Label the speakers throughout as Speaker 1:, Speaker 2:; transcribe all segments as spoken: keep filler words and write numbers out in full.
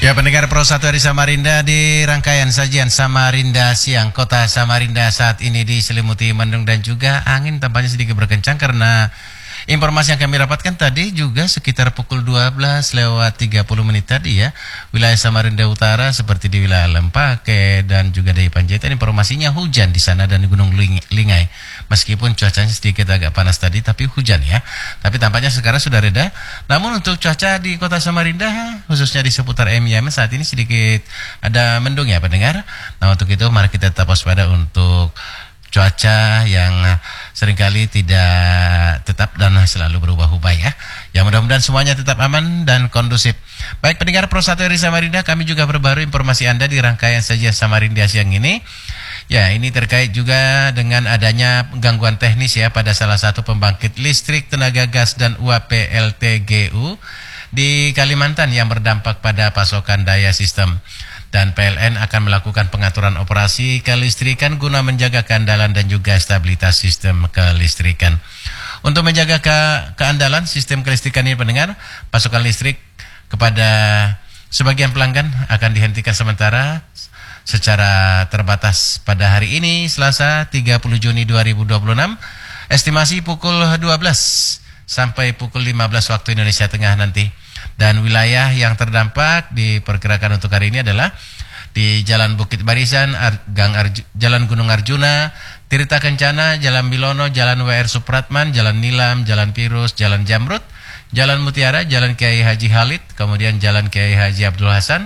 Speaker 1: Ya, pendengar Pro satu dari Samarinda, di rangkaian sajian Samarinda Siang. Kota Samarinda saat ini diselimuti mendung dan juga angin tampaknya sedikit berkencang karena informasi yang kami dapatkan tadi juga sekitar pukul dua belas lewat tiga puluh menit tadi ya. Wilayah Samarinda Utara seperti di wilayah Lempake dan juga di Panjaitan informasinya hujan di sana dan di Gunung Lingai. Meskipun cuacanya sedikit agak panas tadi tapi hujan ya. Tapi tampaknya sekarang sudah reda. Namun untuk cuaca di Kota Samarinda khususnya di seputar M Y M saat ini sedikit ada mendung ya pendengar. Nah, untuk itu mari kita tetap waspada untuk cuaca yang seringkali tidak tetap dan selalu berubah-ubah ya. Ya, mudah-mudahan semuanya tetap aman dan kondusif. Baik pendengar Pro satu dari Samarinda, kami juga perbarui informasi Anda di rangkaian saja Samarinda Siang ini. Ya, ini terkait juga dengan adanya gangguan teknis ya pada salah satu pembangkit listrik tenaga gas dan uap P L T G U di Kalimantan yang berdampak pada pasokan daya sistem. Dan P L N akan melakukan pengaturan operasi kelistrikan guna menjaga keandalan dan juga stabilitas sistem kelistrikan. Untuk menjaga ke keandalan sistem kelistrikan ini pendengar, pasokan listrik kepada sebagian pelanggan akan dihentikan sementara secara terbatas pada hari ini Selasa tiga puluh Juni dua ribu dua puluh enam, estimasi pukul dua belas sampai pukul lima belas waktu Indonesia Tengah nanti. Dan wilayah yang terdampak diperkirakan untuk hari ini adalah di Jalan Bukit Barisan, Ar Gang Arju Jalan Gunung Arjuna, Tirta Kencana, Jalan Bilono, Jalan W R Supratman, Jalan Nilam, Jalan Pirus, Jalan Jamrut, Jalan Mutiara, Jalan Kiai Haji Halid, kemudian Jalan Kiai Haji Abdul Hasan,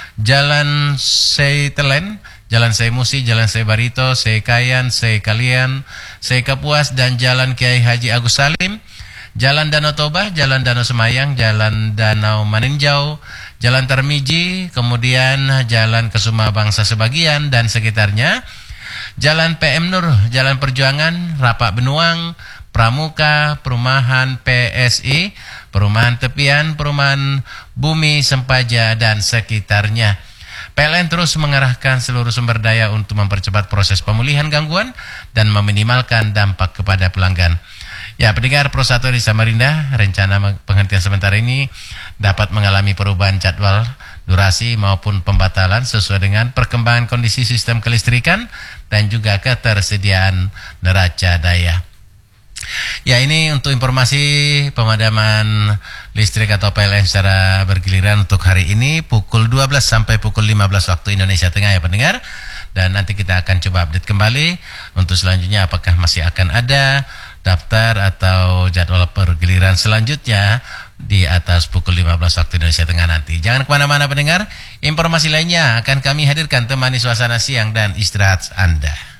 Speaker 1: Jalan Seitelen, Jalan Seimusi, Jalan Seibarito, Seikayan, Seikalian, Seikapuas, dan Jalan Kiai Haji Agus Salim, Jalan Danau Toba, Jalan Danau Semayang, Jalan Danau Maninjau, Jalan Tarmiji, kemudian Jalan Kesuma Bangsa sebagian dan sekitarnya, Jalan P M Nur, Jalan Perjuangan, Rapak Benuang, Pramuka, Perumahan P S I, Perumahan Tepian, Perumahan Bumi Sempaja dan sekitarnya. P L N terus mengarahkan seluruh sumber daya untuk mempercepat proses pemulihan gangguan dan meminimalkan dampak kepada pelanggan. Ya, pendengar Pro satu di Samarinda, rencana penghentian sementara ini dapat mengalami perubahan jadwal, durasi maupun pembatalan sesuai dengan perkembangan kondisi sistem kelistrikan dan juga ketersediaan neraca daya. Ya, ini untuk informasi pemadaman listrik atau P L N secara bergiliran untuk hari ini pukul dua belas sampai pukul lima belas waktu Indonesia Tengah ya pendengar. Dan nanti kita akan coba update kembali untuk selanjutnya apakah masih akan ada daftar atau jadwal pergiliran selanjutnya di atas pukul lima belas waktu Indonesia Tengah nanti. Jangan kemana-mana pendengar, informasi lainnya akan kami hadirkan temani suasana siang dan istirahat Anda.